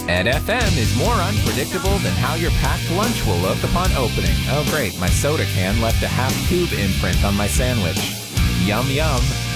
Ed FM is more unpredictable than how your packed lunch will look upon opening. Oh great, my soda can left a half-tube imprint on my sandwich. Yum yum.